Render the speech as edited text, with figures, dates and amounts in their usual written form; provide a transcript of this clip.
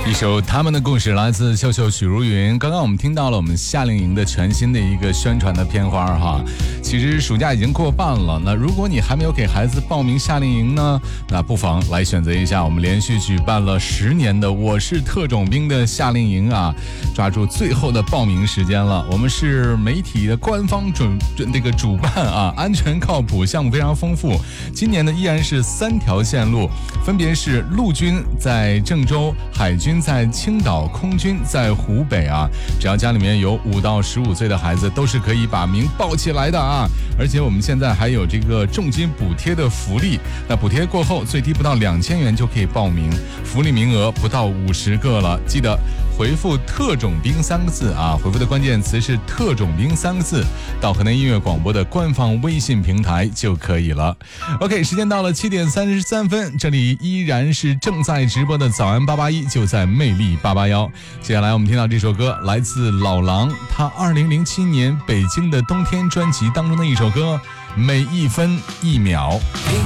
一首他们的故事来自秀秀许茹芸。刚刚我们听到了我们夏令营的全新的一个宣传的片花哈。其实暑假已经过半了，那如果你还没有给孩子报名夏令营呢，那不妨来选择一下我们连续举办了10年的我是特种兵的夏令营啊，抓住最后的报名时间了。我们是媒体的官方主办啊，安全靠谱，项目非常丰富。今年呢依然是3条线路，分别是陆军在郑州，海军在青岛，空军在湖北啊。只要家里面有5到15岁的孩子，都是可以把名报起来的啊。而且我们现在还有这个重金补贴的福利，那补贴过后最低不到2000元就可以报名，福利名额不到50个了。记得回复特种兵3个字啊，回复的关键词是特种兵3个字，到河南音乐广播的官方微信平台就可以了。OK， 时间到了7点33分，这里依然是正在直播的早安881，就在魅力881。接下来我们听到这首歌来自老狼，他2007年北京的冬天专辑当中的一首歌，每一分一秒。 平